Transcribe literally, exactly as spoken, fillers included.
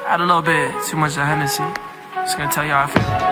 Had a little bit too much of Hennessy. Just gonna tell you how I feel.